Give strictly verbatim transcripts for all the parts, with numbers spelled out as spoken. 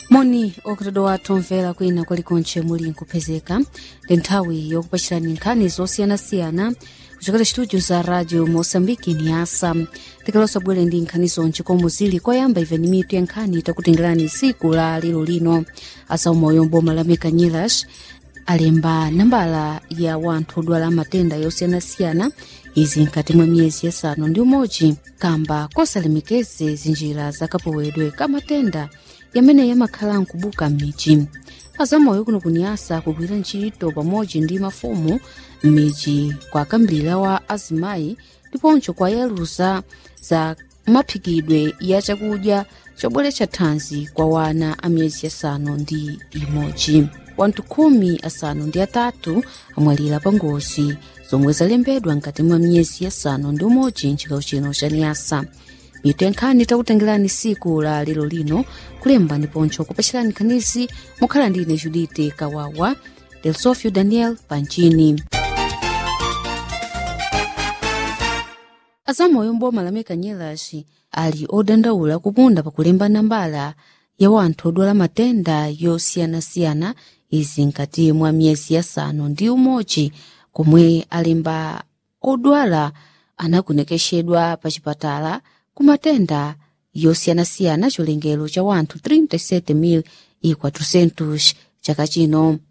Moni okutado wathu omvera kwina kwalikonche muli nkupezeka ndi nthawi yokupachirani nkhani zosiyana-siyana kuchokera studio za radio Mosambiki ni asa tikalosa bwere ndi nkhani zonche komwe zili koyamba imvani mitu ya nkhani takutengerani siku la lero lino. Asa umoyo mboma la Mekanyelas alemba nambala ya wanthu odwala matenda yosiyana-siyana izi nkati mwa miyezi yasanu ndi umodzi kamba kosalemekeze zinjira zakapowedwe ka matenda yamene yamakhala nkubuka m'midzi. Azamoyo kuno kuniyasa kugwira ntchito pamodzi ndi mafumu m'midzi kwa kambirira wa azimayi ndiponso kwa yaluza za maphikidwe ya chakudya chobweretsa thanzi kwa wana a miyezi yasanu ndi imodzi. Wanthu khumi asanu ndi atatu amwalira pa ngozi zomwe zalembedwa nkati mwa miyezi yasanu ndi umodzi m'chigawo chino cha Niasa. Mitu ya nkhani takutengerani siku la lero lino kulemba ndiponso kupachirani nkhanizi mukhala ndine Judite Kawawa del Sofio Daniel Panchini. Azamoyo mboma la Mekanyelas ali odandaula kupunda pakulemba nambala ya wanthu odwala matenda yosiyana-siyana izi nkati mwa miyezi yasanu ndi umodzi komwe alemba odwala anagonekeshedwa pa chipatala ku matenda yosiyana-siyana cholengero cha wanthu trinta e sete mil e quatrocentos chaka chino.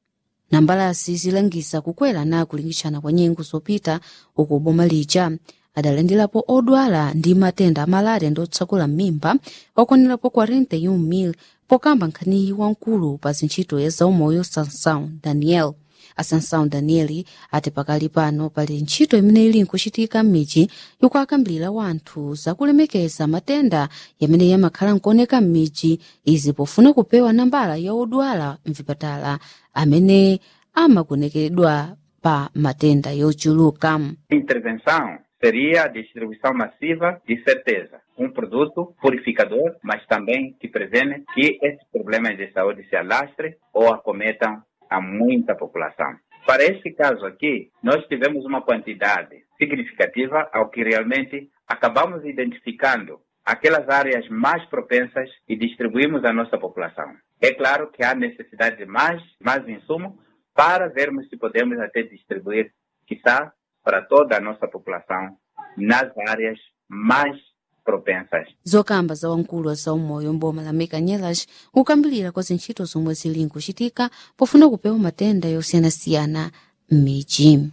Nambalazi zilangisa kukwera na kulingitshana kwa nyengo zopita uku boma lija adalandirapo odwala ndi matenda amalaria ndi otsakula m'mimba okwanirapo quarenta e um mil pokamba nkhani wankulu pa zintchito ya zaumoyo Sansão Daniel. A Sansão Daniel ati pakali pano pali ntchito imene ili nkuchitika m'midzi yokuakambirira wanthu zakulemekeza matenda yamene yamakhala nkuoneka m'midzi izi pofuna kupewa nambala ya odwala mvipatala amene amagonekedwa pa matenda yochuluka. Intervenção seria a distribuição massiva de certeza, um produto purificador, mas também que prevene que esses problemas de saúde se alastre ou acometam a muita população. Para esse caso aqui, nós tivemos uma quantidade significativa ao que realmente acabamos identificando aquelas áreas mais propensas e distribuímos a nossa população. É claro que há necessidade de mais, mais insumo para vermos se podemos até distribuir, quiçá, para toda a nossa população nas áreas mais propensas. Zokamba za wankulu za umoyo mboma la Mekanyelas ukambirira kwa zintchito zomwe zili nkuchitika pofuna kupewa matenda yosiyana-siyana m'midzi.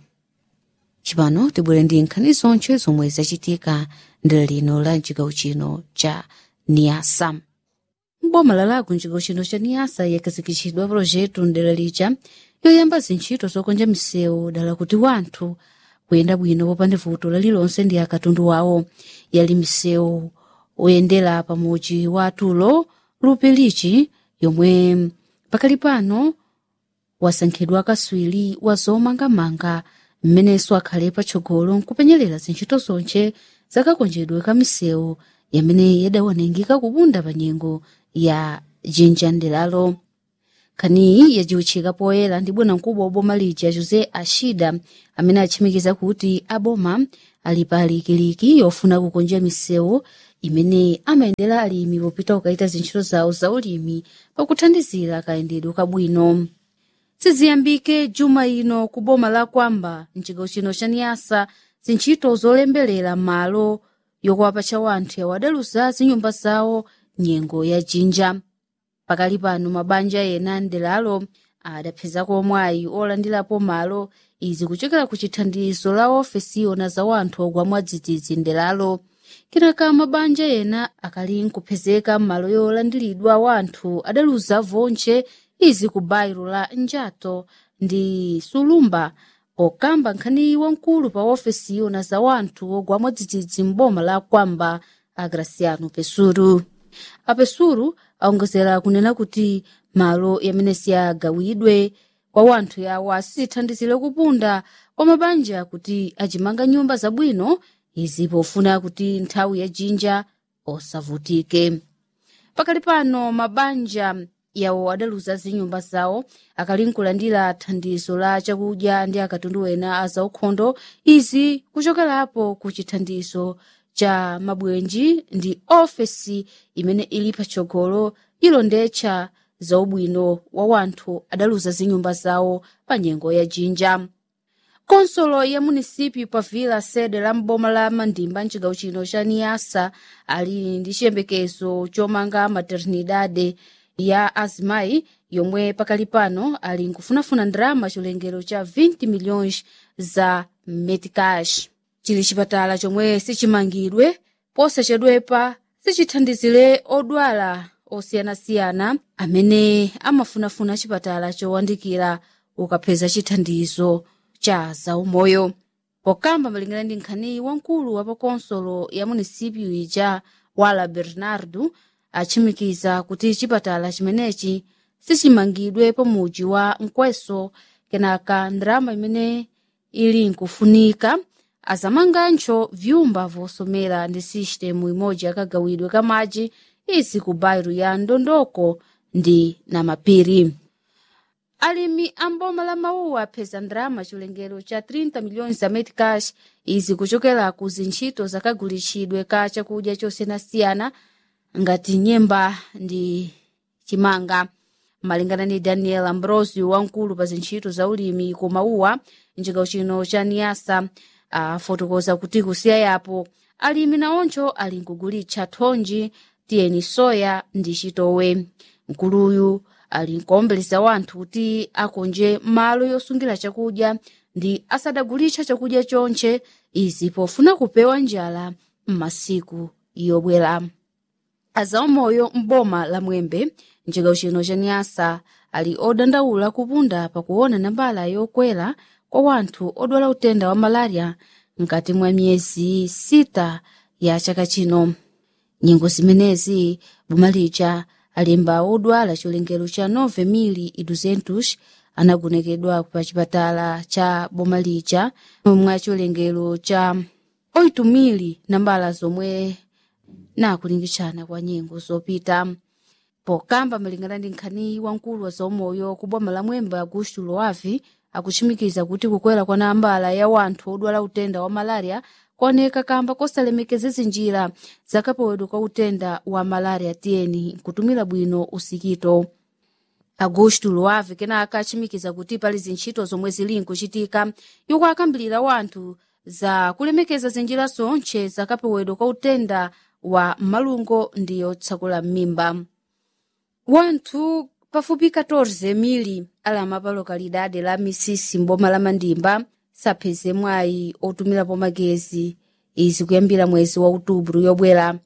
Chipano tibwere ndi nkhani zonche zomwe zachitika ndilo lino la mchigawo chino cha Niasa. Mboma lalaku mchigawo chino cha Niasa yakazikitchidwa projeto ndilo lija yoyamba zintchito zokonja misewu dala kuti wanthu kuyenda bwino popanda vuto lalilonse ndi akatundu wawo. Yali misewu oyendera pamodzi wa tulo lupilichi yomwe pakali pano wasankhidwa kaswiri wa zomangamanga mmenenso akhale patsogolo nkupenyerera zintchito zonche zakakonjedwe ka misewu yamene yadaonengeka kupunda pa nyengo ya jinja ndelalo. Khaniyi yajiwitchika poyera ndi bwanamkubwa wa boma lija José Ashida amene achimikiza kuti aboma ali pa likiliki yofuna kukonja misewu imene amayendera alimi popita kukaita zintchito zawo za ulimi pakuthandizira kayendedwe kabwino. Siziyambike juma ino ku boma la Kwamba mchigawo chino cha Niasa zintchito zolemberera malo yokuwapatcha wanthu yawo adaluza zinyumba zawo nyengo ya jinja. Pakali pano mabanja ena ndelalo adapezako mwayi olandirapo malo izi kuchokera ku chithandizo la ofesi yona za wanthu ogwa mwadzidzidzi ndelalo. Kenaka mabanja ena akali nkupezeka malo yolandiridwa wanthu adaluza vonche izi ku bairo la Njato ndi Sulumba okamba nkhani wankulu pa ofesi yona za wanthu ogwa mwadzidzidzi mboma la Kwamba Agraciano Pesuru. Apesuru aongozera kunena kuti malo yamene siyagawidwe kwa wanthu yawo asithandizire kupunda kwa mabanja kuti achimanga nyumba zabwino izi pofuna kuti nthawi ya jinja osavutike. Pakali pano mabanja yawo adaluza zinyumba zawo akali nkulandira thandizo la chakudya ndi akatundu ena a zaukhondo izi kuchokerapo ku chithandizo cha mabwenji ndi ofesi imene ili patsogolo ilondetcha za ubwino wa wanthu adaluza zinyumba zawo pa nyengo ya jinja. Konsolo ya munisipi pa vila sede la mboma la Mandimba mchigawo chino cha Niasa ali ndi chiyembekezo chomanga maternidade ya azimayi yomwe pakali pano ali nkufunafuna ndrama chilengero cha vinte milhões za meticais. Chili chipatala chomwe sichimangidwe posachedwepa sichithandizire odwala osiyanasiyana amene amafunafuna chipatala chowandikira ukapeza chithandizo cha zaumoyo. Pokamba malingana ndi nkhani wamkulu wa pakonsolo ya munisipiyu ija Wala Bernardo achimikiza kuti chipatala chimenechi sichimangidwe pamuji wa Nkweso kenaka ndrama imene ili nkufunika azamangancho vyumba vosomera ndi sistemu imoja yakagawidwe kamaji izi ku bairro ya Ndondoko ndi na Mapiri. Alimi amboma la Mauwa apeza ndrama chilengero cha trinta milhões za meticais izi kuchokera ku zintchito zakagulitsidwe ka chakudya chosiyanasiyana ngati nyemba ndi chimanga. Malingana ni Daniel Ambrosio wamkulu pa zintchito za ulimi ku Mauwa mchigawo chino cha Niasa afotokoza kuti kusiya yapo alimi naoncho ali nkugulitcha thonji tiyeni soya ndi chitowe. Mkuluyu ali nkuombeleza wanthu kuti akonje malo yosungira chakudya ndi asadagulitcha chakudya chonche izi pofuna kupewa njala m'masiku yobwera. Azaumoyo mboma la Mwembe mchigawo chino cha Niasa ali odandaula kupunda pakuona nambala yokwera kwa wanthu odwala utenda wa malaria mkati mwa miyezi sita ya chaka chino. Nyengo zimenezi bumalicha alemba odwala chilengero cha nove mil e duzentos anagonekedwa pa chipatala cha Bomalicha mwa chilengero cha oito mil nambala zomwe na kulingitshana kwa nyengo zopita. Pokamba malingana ndi nkhani wamkulu wa zaumoyo ku boma la Mwembe Augusto Loavi akuchimikiza kuti kukwera kwa nambala ya wanthu odwala utenda wa malaria koneka kamba kosalemekeza zinjira zakapewedwa kwa utenda wa malaria tiyeni kutumira bwino usikito. Augusto Loavi kenaka achimikiza kuti pali zintchito zomwe zili nkuchitika yoko akambirira wanthu za kulemekeza zinjira zonche zakapewedwa kwa utenda wa malungo ndiyo tsakula m'mimba. Wanthu pafupi quatorze mil alama pa lokalidade la Misisi mboma la Mandimba sapeze mwayi otumira pomagezi izi kuyambira mwezi wa Outubro yobwera.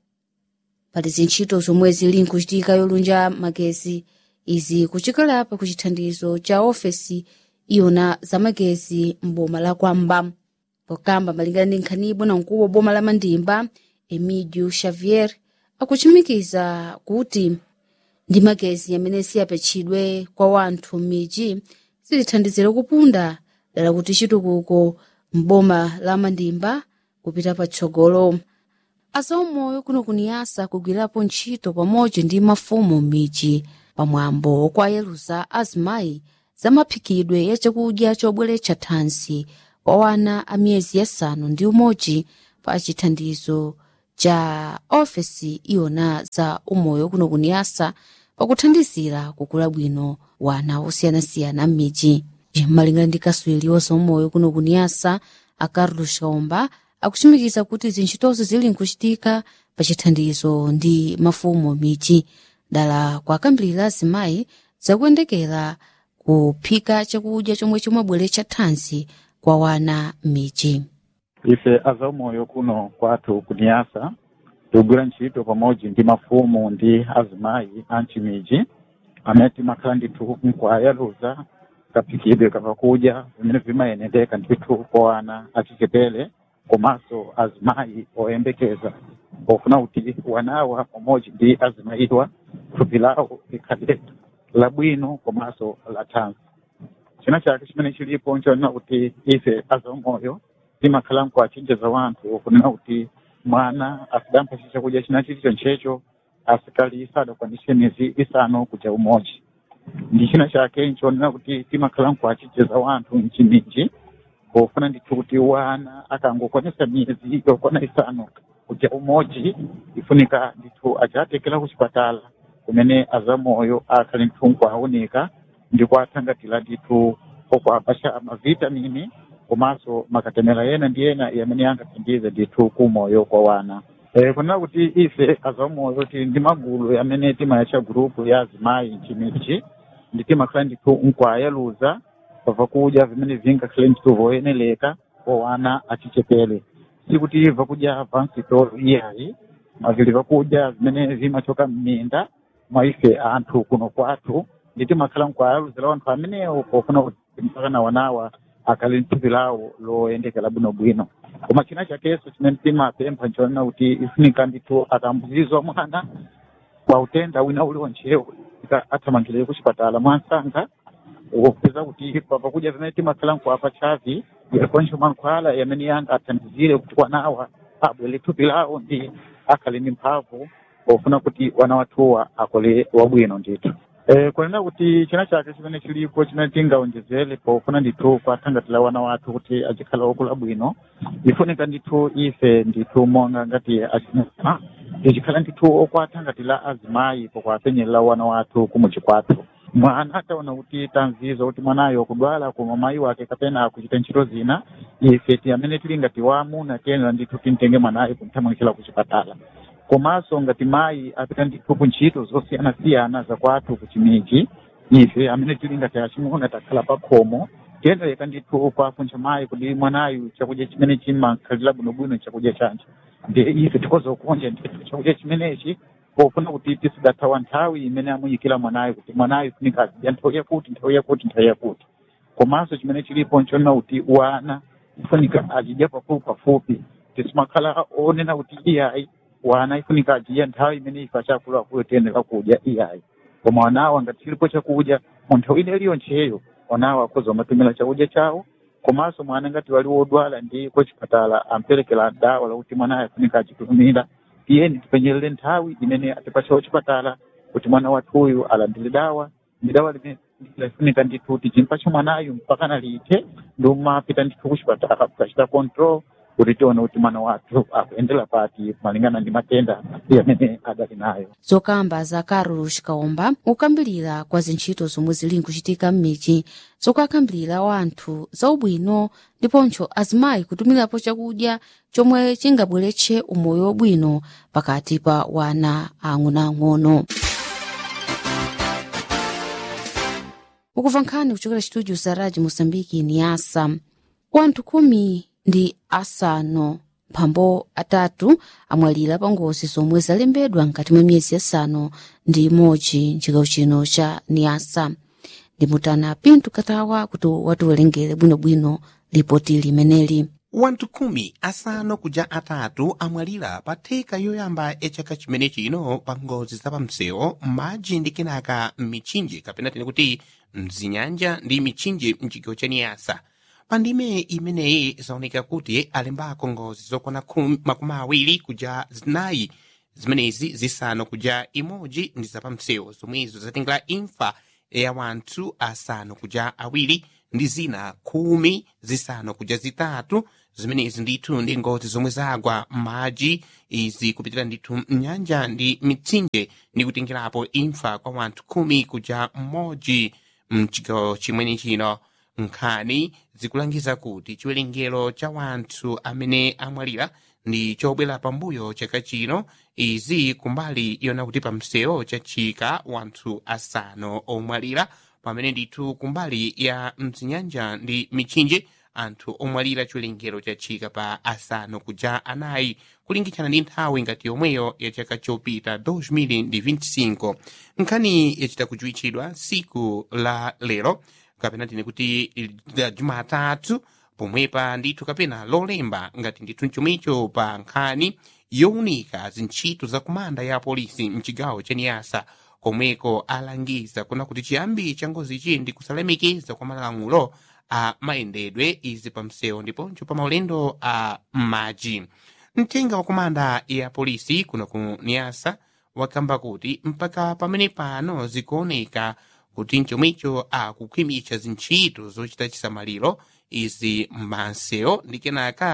Pali zintchito zomwe zili nkuchitika yolunja magezi izi kuchikala pa kuchithandizo cha ofesi iona za magezi mboma la Kwamba. Pokamba malingana ndi nkhani bwana mkuu wa boma la Mandimba Emídio Xavier akuchimikiza kuti ndi magezi amene siyapatchidwe kwa wanthu m'midzi zithandizira kupunda dala kuti chitukuko mboma la Mandimba kupita patsogolo. Azaumoyo kuno kuniyasa kugwirapo ntchito pamodzi ndi mafumu m'midzi pamwambo kwa yeluza azimayi za maphikidwe ya chakudya chobweretsa thanzi kwa wana a miyezi yasanu ndi umodzi pa chithandizo cha ofesi iona za umoyo kuno kuniyasa pakuthandizira kukula bwino wana osiyanasiyana m'midzi. Malingana ndi kaswiri wa zaumoyo kuno kuniyasa a Carlos Kaomba akuchimikiza kuti zintchitozo zili nkuchitika pa chithandizo ndi mafumu m'midzi dala kwakambirira azimayi zakuyendekera kuphika chakudya chomwe chimabweretsa thanzi kwa wana m'midzi. Ife azaumoyo kuno kwathu kuniyasa tugwira ntchito pamodzi ndi mafumu ndi azimayi anchimidzi amene timakhala ndithu nkuwayaluza kaphikidwe kapakudya vimene vimayendeka ndithu kwa wana achichepere komanso azimayi oyembekeza pofuna kuti wanawa pamodzi ndi azimayiwa thupi lawo likhale labwino komanso la thanzi. China chake chimene chilipo nchonena kuti ife azaumoyo timakhala nkuwachenjeza wanthu kunena kuti mwana asidampa chakudya china chilicho nchecho asikali sadakwanise miyezi isanu kuja umodzi. Ndi china chake nchonena kuti timakhala nkuwachenjeza wanthu mchimidzi pofuna ndithu kuti wana akangokwanisa miyezi yokwana isanu kuja umoji ifunika ndithu achatekela kuchipatala kumene azamoyo akhali mthungu aonika ndipo athangatira ndithu okwapasha mavitamini komanso makatemera yena ndi yena yamene angathandize ndithu kumoyo kwa wana. E, kuna kuti ife azamoyo ti ndi magulu yamene timayacha grupu ya azimayi mchimichi ndi timakhala ndithu nkwayaluza pavakuja vimene vingakhale ndithu voyeneleka kwa wana achichepere. Sikuti vakuja vansitolo iyayi mavili vakuja vimene vimachoka mminda mwa ife anthu kuno kwathu ndi timakhala nkwayaluzira wanthu amenewo pofuna kuti mpaka na wanawa akhale nthupi lawo loyendekera bwinobwino. Koma china chakenso chimene timapempha nchonena kuti ifunika ndithu atambuzizwa mwana kwa utenda wina uliwonchewo athamangire kuchipatala mwansanga wopeza kuti papakuja vimene timakhala nkuapa chavi yakoncho mankhwala yamene yanga athandizire kuti wanawa abwere thupi lawo ndi akhale ndi mphamvu pofuna kuti wana wathuwa akole wabwino ndithu. Eh, kunena kuti china chake chimene chilipo chimene tingaonjezere pofuna ndithu kwathangatira wana wathu kuti achikhala okula bwino ifunika ndithu ife ndithu monga ngati achinaa tichikhala ndithu okwathangatira azimayi pokwapenyerera wana wathu kumuchikwathu. Mwana ataona kuti tanzizo kuti mwanayo kudwala koma mayi wake kapena kuchita ntchito zina ife ti amene tili ngati wamuna tiyenera ndithu timtenge mwanayo kumthamangitira kuchipatala. Komanso ngati mayi apita ndithu kuntchito zosiyana-siyana zakwathu kuchimiji ife amene tili ngati achimuna takhala pakhomo tiyenera ndithu kwafuncha mayi kuti mwanayu chakudya chimene chimakhalira bwinobwino chakudya chanji ndi ife tikoza kuonja ndithu chakudya chimenechi pofuna kuti tisidathawa nthawi imene amuyikira mwanayo kuti mwanayo funika azidya nthawi yakuti nthawi yakuti nthawi yakuti. Komanso chimene chilipo nchonena kuti wana ifunika azidya pafupi pafupi tisimakhala onena kuti iyayi wana ifunika azidya nthawi imene ife achakuluakulu tiyenera kudya iyayi. Koma wanawa ngati chilipo chakudya mu nthawi ine iliyoncheyo wanawa akhoza matumira chakudya chawo. Komanso mwana ngati wali wodwala ndi kuchipatala amperekera dawa lakuti mwanayo ifunika achitumira tiyeni tipenyerere nthawi imene atipacha kuchipatala kuti mwana wathu uyu alandire dawa ndi dawa limene lifunika ndithu tichimpacha mwanayu mpaka nalite ndumapita ndithu kuchipatala kukachita control kuti tione kuti mwana wathu akuyendera pati malingana ndi matenda yamene adali nayo. Zokamba za Carlos Kaomba ukambirira kwa zintchito zomwe zili nkuchitika m'midzi zokakambirira wanthu za ubwino ndiponso azimayi kutumirapo chakudya chomwe chingabweretse umoyo wabwino pakati pa wana ang'onoang'ono. Ukuva nkhani kuchokera studio za Radio Mosambiki ni asa wanthu kumi ndi asanu mphambo atatu amwalira pa ngozi zomwe zalembedwa nkati mwa miyezi yasanu ndi imodzi m'chigawo chino cha Niasa. Ndi mutana Pinto Katawa kuti watiwerengere bwinobwino lipoti limeneli. Wanthu kumi asanu kuja atatu amwalira pa theka yoyamba echaka chimene chino pa ngozi zapamsewu m'madzi ndi kenaka m'mitchinje kapena tine kuti mzinyanja ndi mitchinje m'chigawo cha Niasa. Pandime imeneyi zaoneka kuti alembako ngozi zokwana makumi awiri kuja zinayi zimenezi zisanu kuja imodzi ndi zapamsewu zomwezo zatenga imfa ya wanthu asanu kuja awiri ndi zina khumi zisanu kuja zitatu zimenezi ndithu ndi ngozi zomwe zagwa m'madzi izi kupitira ndithu mnyanja ndi mitsinje ndi kutengerapo imfa kwa wanthu khumi kuja mmodzi mchigawo chimene chino. Nkhani zikulangiza kuti chiwerengero cha wanthu amene amwalira ndi chobwera pambuyo chaka chino izi kumbali yona kuti pamsewu chachika wanthu asanu omwalira pamene ndithu kumbali ya mzinyanja ndi mitchinje anthu omwalira chiwerengero chachika pa asanu kuja anayi kulingitshana ndi nthawi ngati yomweyo ya chaka chopita dois mil e vinte e cinco. Nkhani yachita kujuwitchidwa siku la lero kapena tine kuti Jumatatu pomwepa ndithu kapena lolemba ngati ndithu mchomicho pa nkhani yowunika zintchito zakumanda ya polisi mchigawo cha Niasa komweko alangiza kuna kuti chiyambi cha ngozichi ndi kusalemekeza kwa malamulo a mayendedwe izi pamsewu ndiponso pa maulendo a m'madzi. Mthenga wa komanda ya polisi kuno ku Niasa wakamba kuti mpaka pamene pano zikuoneka kuti mchomwicho akukhwimitsa zintchito zochita chisamaliro izi m'mansewu ndi kenaka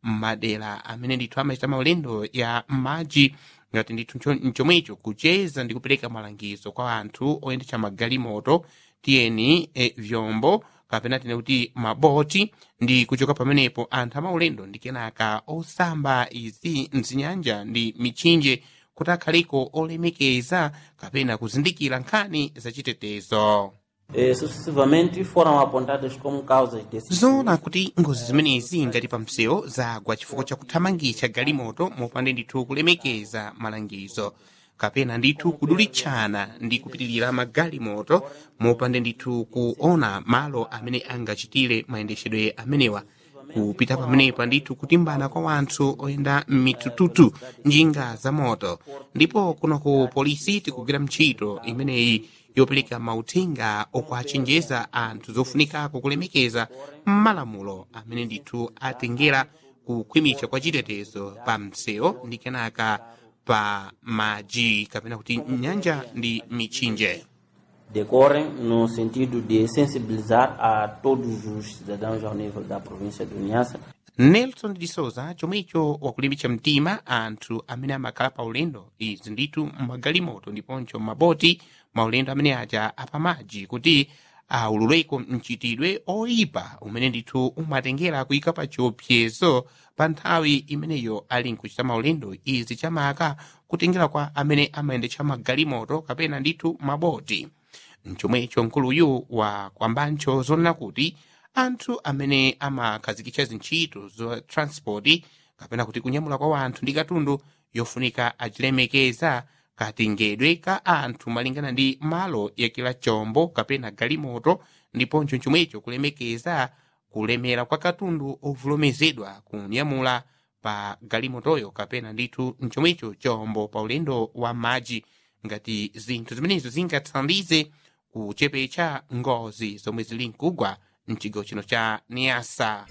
madera amene ndithu amachita maulendo ya madzi ngati ndithu nchomwecho kucheza ndi kupereka malangizo kwa anthu oyendetsa magalimoto tiyeni e, vyombo kapena tine kuti maboti ndi kuchoka pamenepo anthu amaulendo ndi kenaka osamba izi mzinyanja ndi mitsinje kuti akhaliko olemekeza kapena kuzindikira nkhani zachitetezo. E, sucessivamente foram apontadas como causas desse. Zona kuti ngozi zimenezi ngati pa msewu zagwa chifukwa cha kuthamangitsa galimoto mopanda ndithu kulemekeza malangizo kapena ndithu kudulitchana ndi kupitirira magalimoto mopanda ndithu kuona malo amene angachitire mayendetsedwe amenewa kupita pamenepa ndithu kutimbana kwa wanthu oyenda mitututu njinga za moto ndipo kuno ku polisi tikugwira ntchito imeneyi yopereka mauthenga okwachenjeza anthu zofunikako kulemekeza malamulo amene ndithu atengera kukhwimitsa kwa chitetezo pa msewu ndi kenaka pa madzi kapena kuti nyanja ndi mitsinje. Decorrem no sentido de sensibilizar a todos os cidadãos ao nível da província de Niassa. Nelson de Souza chomwecho wakulimbitsa mtima anthu amene amakhala pa ulendo izi ndithu magalimoto ndiponso maboti maulendo amene aja apamadzi kuti aululeko mchitidwe oyipa umene ndithu umatengera kuyika pa chiopsezo pa nthawi imeneyo ali nkuchita maulendo izi chamaka kutengera kwa amene amayendetsa magalimoto kapena ndithu maboti. Mchomwecho mkuluyu wa kwambancho zonena kuti anthu amene amakhazikitsa zintchito za transport kapena kuti kunyamula kwa wanthu ndi katundu yofunika achilemekeza katengedwe ka anthu malingana ndi malo yakila chombo kapena galimoto ndiponso chomwecho kulemekeza kulemera kwa katundu ovulomezedwa kunyamula pa galimotoyo kapena ndithu mchomwecho chombo pa ulendo wa madzi ngati zinthu zimenezo zingathandize kuchepetsa ngozi zomwe zili nkugwa mchigawo chino cha Niassa.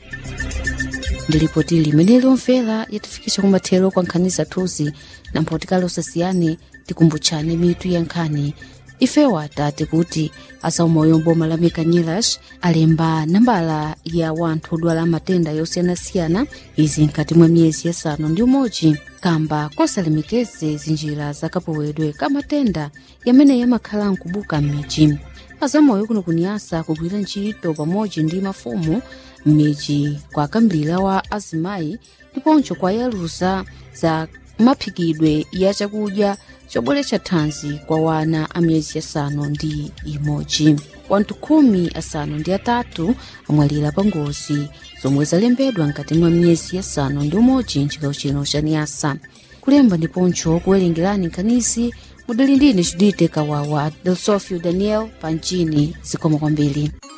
Ndilipoti limene lomvera yatifikisha kumathero kwa nkhani zathuzi na mphotikali osasiyane tikumbutchani mitu ya nkhani. Ifewa tate kuti asaumoyo mboma la Mekanyelas alemba nambala ya wanthu odwala matenda yosiyanasiyana izi nkati mwa miyezi yasanu ndi umodzi kamba kosalemekeze zinjira zakapowedwe ka matenda yamene yamakhala nkubuka m'midzi. Azamoyo kuno ku Niassa kugwira ntchito pamodzi ndi mafumu m'midzi kwa kambirira wa azimayi ndiponso kwa yaluza za maphikidwe ya chakudya chobweretsa thanzi kwa wana a miyezi yasanu ndi imodzi. Wanthu khumi asanu ndi atatu amwalira pa ngozi zomwe zalembedwa nkati mwa miyezi yasanu ndi umodzi mchigawo chino cha Niassa. Kulemba ndiponso kuwerengerani nkhanizi mudali ndine Judite Kawawa Del Sofio Daniel Panchini zikomo kwambiri.